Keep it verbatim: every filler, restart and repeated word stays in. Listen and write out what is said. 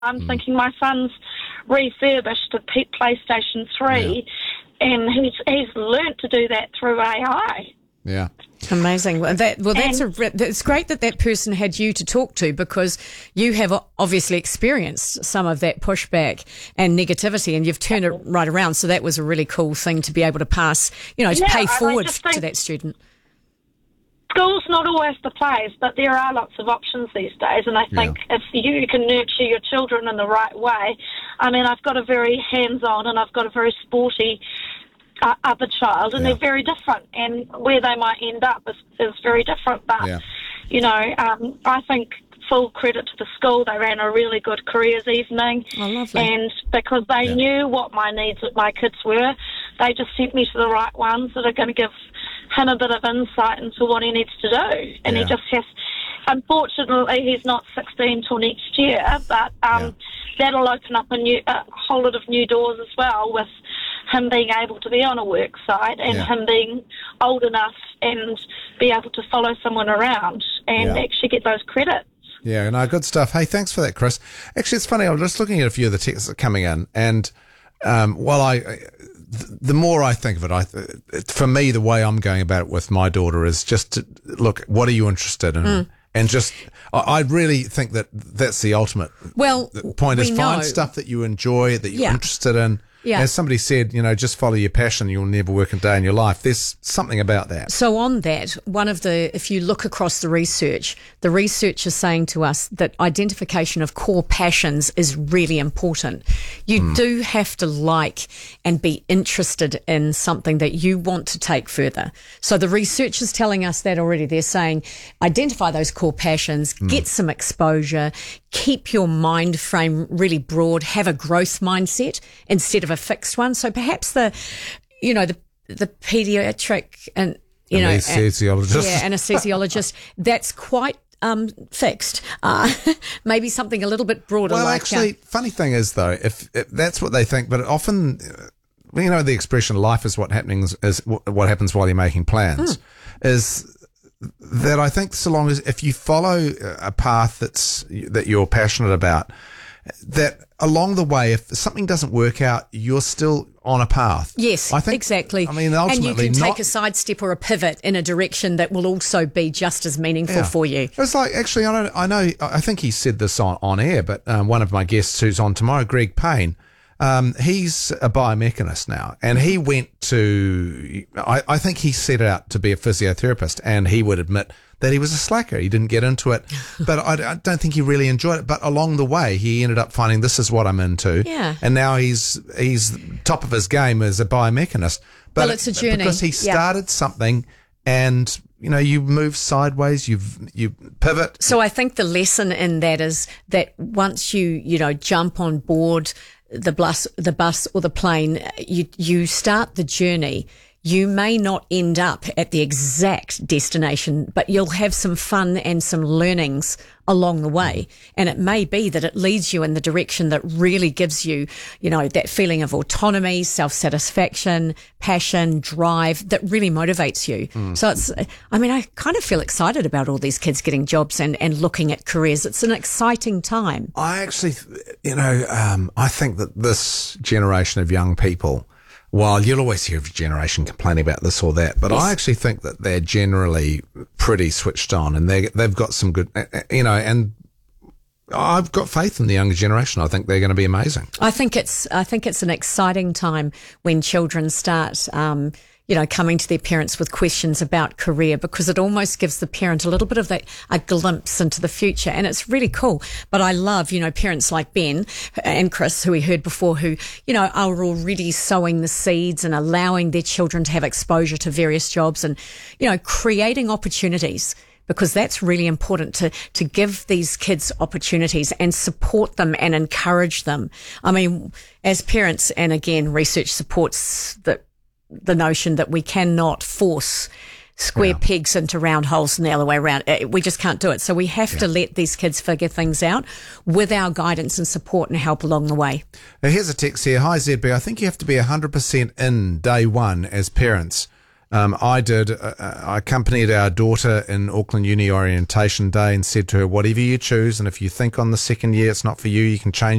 I'm mm. thinking my son's refurbished a P- PlayStation three, yeah. and he's he's learnt to do that through A I. Yeah. Amazing. Well, that, well that's and, a, it's great that that person had you to talk to, because you have obviously experienced some of that pushback and negativity, and you've turned it right around. So that was a really cool thing to be able to pass, you know, to yeah, pay forward think, to that student. School's not always the place, but there are lots of options these days, and I think yeah. if you can nurture your children in the right way, I mean, I've got a very hands-on and I've got a very sporty uh, other child, and yeah. they're very different, and where they might end up is, is very different, but, yeah. you know, um, I think full credit to the school. They ran a really good careers evening, oh, lovely. And because they yeah. knew what my needs with my kids were, they just sent me to the right ones that are going to give him a bit of insight into what he needs to do. And yeah. he just has, unfortunately, he's not sixteen till next year, but um, yeah. that'll open up a new, a whole lot of new doors as well, with him being able to be on a work site and yeah. him being old enough and be able to follow someone around and yeah. actually get those credits. Yeah, no, good stuff. Hey, thanks for that, Chris. Actually, it's funny, I was just looking at a few of the texts that are coming in, and um, while I... the more I think of it, I, for me, the way I'm going about it with my daughter is just to look, what are you interested in? Mm. And just, I, I really think that that's the ultimate well, point is we find know. stuff that you enjoy, that you're yeah. interested in. Yeah. As somebody said, you know, just follow your passion, you'll never work a day in your life. There's something about that. So on that, one of the, if you look across the research, the research is saying to us that identification of core passions is really important. You mm. do have to like and be interested in something that you want to take further. So the research is telling us that already. They're saying identify those core passions, mm. get some exposure, keep your mind frame really broad, have a growth mindset instead of a fixed one. So perhaps the, you know, the the pediatric and you know, anesthesiologist, yeah, anesthesiologist, that's quite um, fixed. Uh, maybe something a little bit broader. Well, like, actually, uh, funny thing is though, if, if that's what they think, but often, you know, the expression "life is what happens is what happens while you're making plans," mm. is that I think so long as if you follow a path that's that you're passionate about, that along the way, if something doesn't work out, you're still on a path. Yes, I think, exactly. I mean, ultimately, and you can not, take a sidestep or a pivot in a direction that will also be just as meaningful yeah. for you. It's like, actually, I don't, I know, I think he said this on, on air, but um, one of my guests who's on tomorrow, Greg Payne, Um, he's a biomechanist now, and he went to, I, I think he set out to be a physiotherapist, and he would admit that he was a slacker. He didn't get into it, but I, I don't think he really enjoyed it. But along the way, he ended up finding this is what I'm into. Yeah. And now he's, he's top of his game as a biomechanist. But well, it's a journey. Because he started yeah. something, and you know, you move sideways, you you pivot. So I think the lesson in that is that once you, you know, jump on board the bus, the bus or the plane, you, you start the journey. You may not end up at the exact destination, but you'll have some fun and some learnings along the way. And it may be that it leads you in the direction that really gives you, you know, that feeling of autonomy, self-satisfaction, passion, drive that really motivates you. Mm. So it's, I mean, I kind of feel excited about all these kids getting jobs and, and looking at careers. It's an exciting time. I actually, you know, um, I think that this generation of young people, while you'll always hear every generation complaining about this or that, but yes. I actually think that they're generally pretty switched on, and they they've got some good, you know, and I've got faith in the younger generation. I think they're going to be amazing. I think it's I think it's an exciting time when children start, um, you know, coming to their parents with questions about career, because it almost gives the parent a little bit of that, a glimpse into the future. And it's really cool. But I love, you know, parents like Ben and Chris, who we heard before, who, you know, are already sowing the seeds and allowing their children to have exposure to various jobs and, you know, creating opportunities. Because that's really important to, to give these kids opportunities and support them and encourage them. I mean, as parents, and again, research supports that, the notion that we cannot force square yeah. pegs into round holes and the other way around. We just can't do it. So we have yeah. to let these kids figure things out with our guidance and support and help along the way. Now here's a text here. Hi, Z B. I think you have to be one hundred percent in day one as parents Um, I did. Uh, I accompanied our daughter in Auckland Uni Orientation Day and said to her, whatever you choose, and if you think on the second year it's not for you, you can change